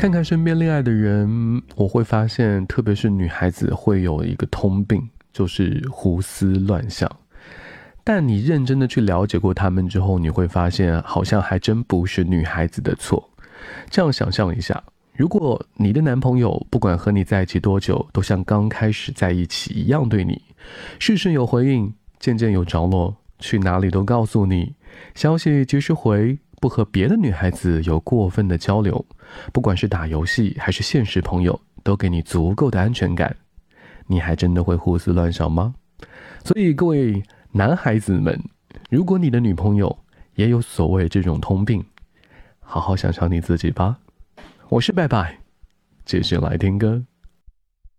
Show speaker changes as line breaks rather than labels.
看看身边恋爱的人，我会发现，特别是女孩子会有一个通病，就是胡思乱想。但你认真的去了解过他们之后，你会发现，好像还真不是女孩子的错。这样想象一下，如果你的男朋友不管和你在一起多久，都像刚开始在一起一样对你，事事有回应，件件有着落，去哪里都告诉你，消息及时回，不和别的女孩子有过分的交流，不管是打游戏还是现实朋友，都给你足够的安全感，你还真的会胡思乱想吗？所以各位男孩子们，如果你的女朋友也有所谓这种通病，好好想想你自己吧。我是拜拜，继续来听歌。